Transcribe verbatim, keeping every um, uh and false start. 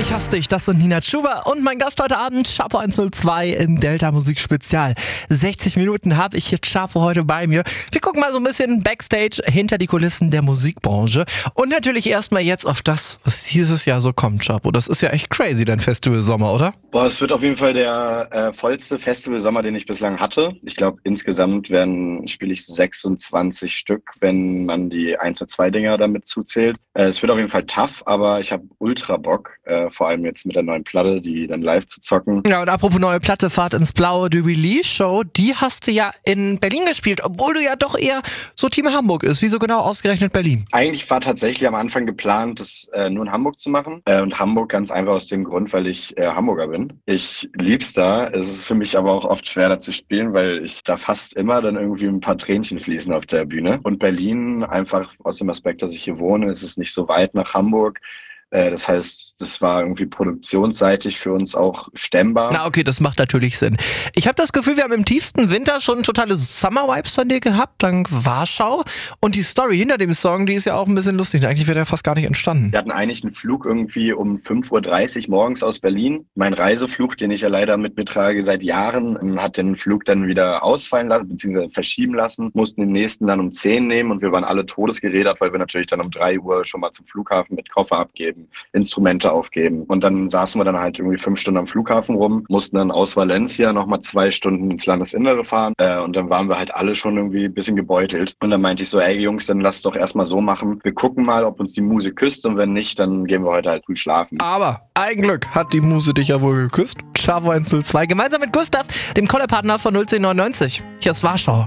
Ich hasse dich, das sind Nina Chuba und mein Gast heute Abend, Chapo hundertzwei im Delta Musik Spezial. sechzig Minuten habe ich hier Chapo heute bei mir. Wir gucken mal so ein bisschen Backstage hinter die Kulissen der Musikbranche und natürlich erstmal jetzt auf das, was dieses Jahr so kommt, Chapo. Das ist ja echt crazy, dein Festival-Sommer, oder? Boah, es wird auf jeden Fall der äh, vollste Festival-Sommer, den ich bislang hatte. Ich glaube, insgesamt werden spiele ich sechsundzwanzig Stück, wenn man die eins und zwei Dinger damit zuzählt. Äh, es wird auf jeden Fall tough, aber ich habe ultra Bock, äh, vor allem jetzt mit der neuen Platte, die dann live zu zocken. Ja, und apropos neue Platte, Fahrt ins Blaue, die Release-Show, die hast du ja in Berlin gespielt, obwohl du ja doch eher so Team Hamburg ist. Wieso genau ausgerechnet Berlin? Eigentlich war tatsächlich am Anfang geplant, das äh, nur in Hamburg zu machen. Äh, und Hamburg ganz einfach aus dem Grund, weil ich äh, Hamburger bin. Ich lieb's da. Es ist für mich aber auch oft schwer, da zu spielen, weil ich da fast immer dann irgendwie ein paar Tränchen fließen auf der Bühne. Und Berlin einfach aus dem Aspekt, dass ich hier wohne, ist es nicht so weit nach Hamburg. Das heißt, das war irgendwie produktionsseitig für uns auch stemmbar. Na okay, das macht natürlich Sinn. Ich habe das Gefühl, wir haben im tiefsten Winter schon totale Summer-Vibes von dir gehabt, dank Warschau. Und die Story hinter dem Song, die ist ja auch ein bisschen lustig. Eigentlich wäre der fast gar nicht entstanden. Wir hatten eigentlich einen Flug irgendwie um fünf Uhr dreißig morgens aus Berlin. Mein Reiseflug, den ich ja leider mit mir trage seit Jahren, hat den Flug dann wieder ausfallen lassen, beziehungsweise verschieben lassen. Mussten den nächsten dann um zehn nehmen und wir waren alle todesgerädert, weil wir natürlich dann um drei Uhr schon mal zum Flughafen mit Koffer abgeben, Instrumente aufgeben. Und dann saßen wir dann halt irgendwie fünf Stunden am Flughafen rum, mussten dann aus Valencia nochmal zwei Stunden ins Landesinnere fahren. Äh, und dann waren wir halt alle schon irgendwie ein bisschen gebeutelt. Und dann meinte ich so, ey Jungs, dann lasst doch erstmal so machen. Wir gucken mal, ob uns die Muse küsst und wenn nicht, dann gehen wir heute halt früh schlafen. Aber ein Glück hat die Muse dich ja wohl geküsst. Chapo hundertzwei gemeinsam mit Gustav, dem Collarpartner von null zehn neunundneunzig. Hier ist Warschau.